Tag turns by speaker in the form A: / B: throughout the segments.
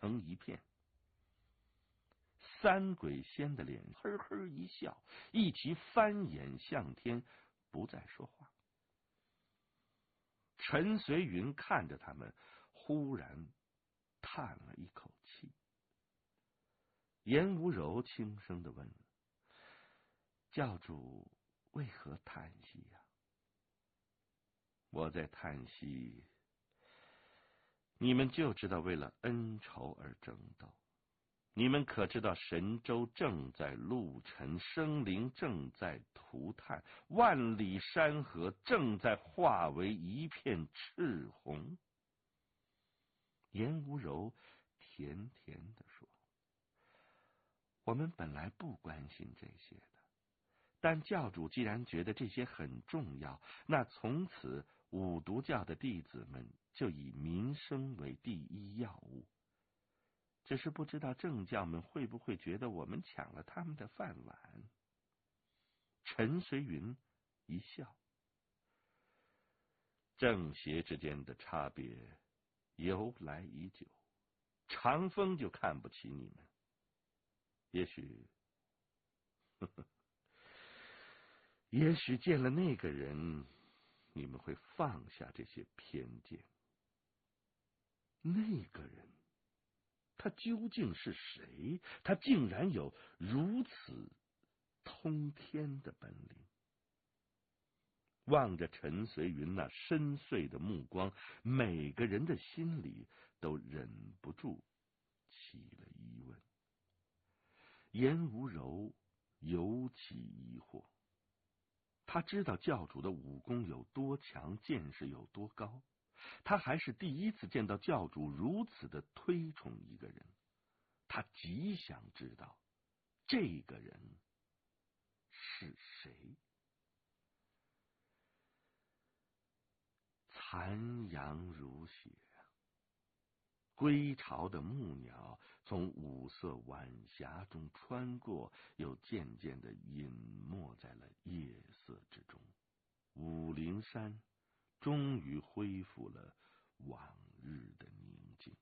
A: 成一片。三鬼仙的脸呵呵一笑，一齐翻眼向天，不再说话。陈随云看着他们，忽然叹了一口气。颜无柔轻声的问：“教主为何叹息呀？”“我在叹息，你们就知道为了恩仇而争斗。你们可知道神州正在陆沉，生灵正在涂炭，万里山河正在化为一片赤红？”颜无柔甜甜的说：“我们本来不关心这些的，但教主既然觉得这些很重要，那从此五毒教的弟子们就以民生为第一要务。只是不知道正教们会不会觉得我们抢了他们的饭碗。”陈随云一笑：“正邪之间的差别由来已久，长风就看不起你们。也许也许见了那个人，你们会放下这些偏见。那个人，他究竟是谁？他竟然有如此通天的本领。”望着陈随云那深邃的目光，每个人的心里都忍不住起了疑问。颜无柔尤其疑惑，他知道教主的武功有多强，见识有多高，他还是第一次见到教主如此的推崇一个人。他极想知道这个人是谁。残阳如血，归巢的木鸟从五色晚霞中穿过，又渐渐的隐没在了夜色之中。武陵山终于恢复了往日的宁静。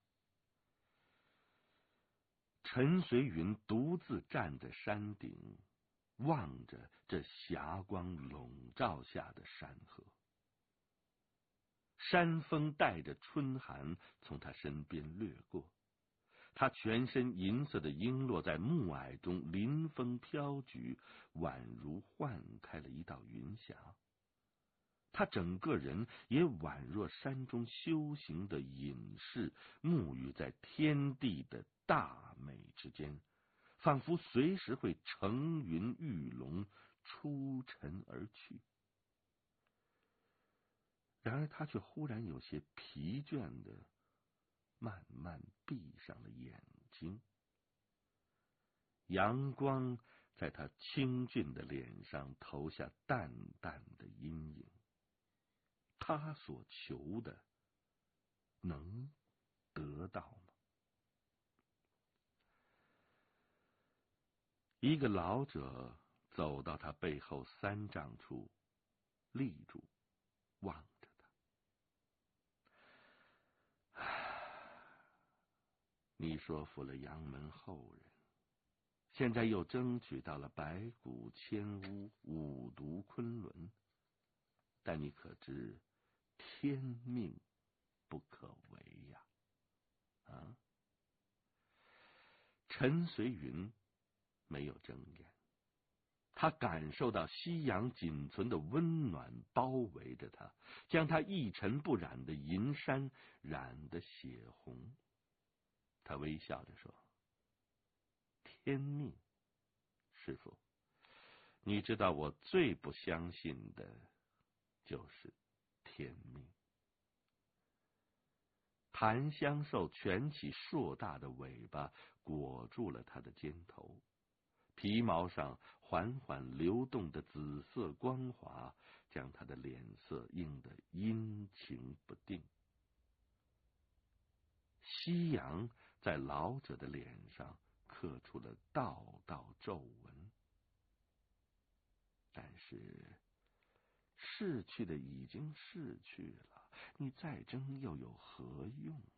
A: 陈随云独自站在山顶，望着这霞光笼罩下的山河。山风带着春寒从他身边掠过，他全身银色的璎珞在暮霭中临风飘举，宛如幻开了一道云霞。他整个人也宛若山中修行的隐士，沐浴在天地的大美之间，仿佛随时会乘云御龙，出尘而去。然而他却忽然有些疲倦的慢慢闭上了眼睛。阳光在他清俊的脸上投下淡淡的阴影。他所求的能得到吗？一个老者走到他背后3丈处，立住，望着他。你说服了杨门后人，现在又争取到了白骨千乌、五毒昆仑，但你可知天命不可违呀！啊！陈随云没有睁眼，他感受到夕阳仅存的温暖包围着他，将他一尘不染的银衫染得血红。他微笑着说：“天命，师父，你知道我最不相信的就是天命。”檀香兽蜷起硕大的尾巴，裹住了他的肩头，皮毛上缓缓流动的紫色光华，将他的脸色映得阴晴不定。夕阳在老者的脸上刻出了道道皱纹，但是逝去的已经逝去了，你再争又有何用